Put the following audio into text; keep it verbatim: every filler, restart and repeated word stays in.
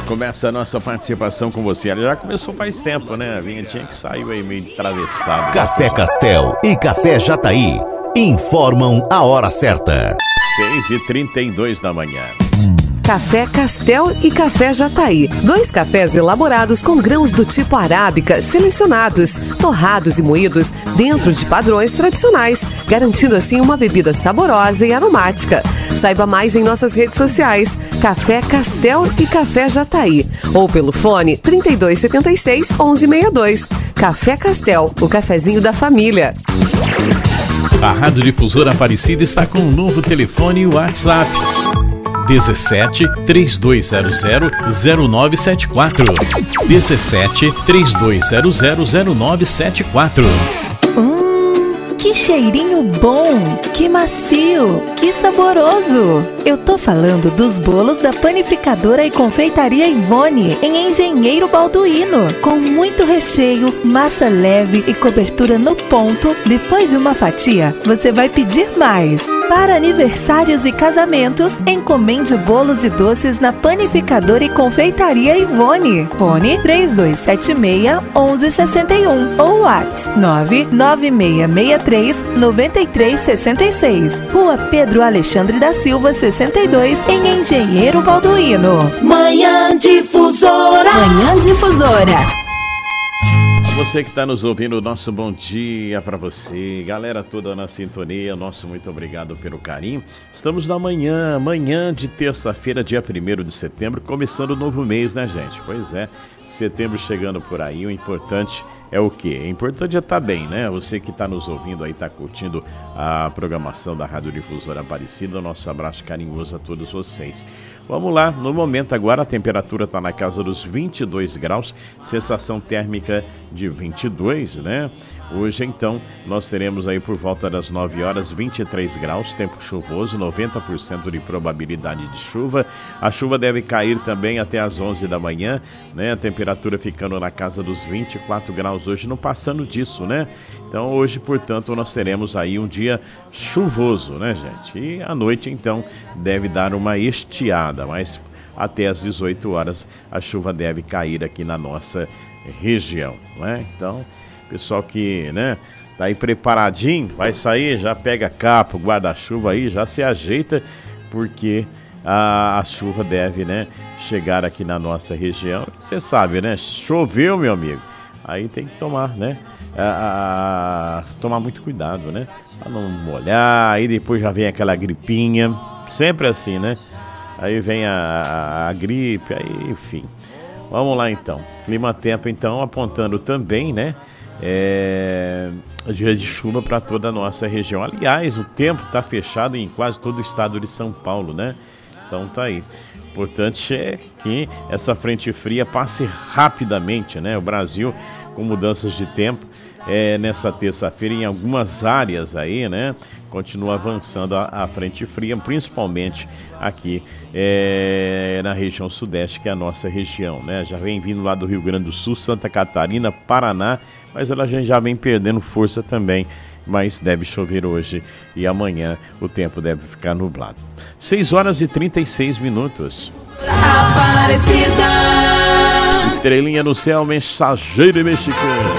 começa a nossa participação com você. Ela já começou faz tempo, né? A vinhetinha que saiu aí meio atravessada. Café Castel e Café Jataí informam a hora certa. seis e trinta e dois da manhã. Café Castel e Café Jataí. Dois cafés elaborados com grãos do tipo arábica, selecionados, torrados e moídos dentro de padrões tradicionais, garantindo assim uma bebida saborosa e aromática. Saiba mais em nossas redes sociais, Café Castel e Café Jataí, ou pelo fone trinta e dois setenta e seis, onze sessenta e dois. Café Castel, o cafezinho da família. A Rádio Difusora Aparecida está com um novo telefone e WhatsApp. dezessete, três dois zero zero, zero nove sete quatro. dezessete, três dois zero zero, zero nove sete quatro. Hum, que cheirinho bom, que macio, que saboroso. Eu tô falando dos bolos da Panificadora e Confeitaria Ivone, em Engenheiro Balduino, com muito recheio, massa leve e cobertura no ponto. Depois de uma fatia, você vai pedir mais. Para aniversários e casamentos, encomende bolos e doces na Panificadora e Confeitaria Ivone. Fone três dois sete seis, onze sessenta e um ou WhatsApp nove nove seis seis três, nove três seis seis. Rua Pedro Alexandre da Silva, sessenta e dois, em Engenheiro Balduino. Manhã Difusora. Manhã Difusora. Você que está nos ouvindo, nosso bom dia para você, galera toda na sintonia, nosso muito obrigado pelo carinho. Estamos na manhã, manhã de terça-feira, dia primeiro de setembro, começando o novo mês, né, gente? Pois é, setembro chegando por aí, o importante é o quê? O importante é estar bem, né? Você que está nos ouvindo aí, está curtindo a programação da Rádio Difusora Aparecida, nosso abraço carinhoso a todos vocês. Vamos lá, no momento agora a temperatura está na casa dos vinte e dois graus, sensação térmica de vinte e dois, né? Hoje então nós teremos aí por volta das nove horas vinte e três graus, tempo chuvoso, noventa por cento de probabilidade de chuva. A chuva deve cair também até as onze da manhã, né? A temperatura ficando na casa dos vinte e quatro graus hoje, não passando disso, né? Então hoje, portanto, nós teremos aí um dia chuvoso, né, gente? E à noite, então, deve dar uma estiada, mas até às dezoito horas a chuva deve cair aqui na nossa região, né? Então, pessoal que, né, tá aí preparadinho, vai sair, já pega a capa, o guarda-chuva aí, já se ajeita, porque a, a chuva deve, né, chegar aqui na nossa região. Você sabe, né? Choveu, meu amigo. Aí tem que tomar, né? A, a, tomar muito cuidado, né? Pra não molhar, aí depois já vem aquela gripinha, sempre assim, né? Aí vem a, a, a gripe, aí enfim. Vamos lá então. Clima-tempo então apontando também, né? É, dia de chuva para toda a nossa região. Aliás, o tempo está fechado em quase todo o estado de São Paulo, né? Então tá aí. O importante é que essa frente fria passe rapidamente, né? O Brasil com mudanças de tempo é, nessa terça-feira em algumas áreas aí, né? Continua avançando a, a frente fria, principalmente aqui é, na região sudeste, que é a nossa região, né? Já vem vindo lá do Rio Grande do Sul, Santa Catarina, Paraná, mas ela já vem perdendo força também. Mas deve chover hoje e amanhã o tempo deve ficar nublado. seis horas e trinta e seis minutos. Aparecida. Estrelinha no céu, mensageiro mexicano.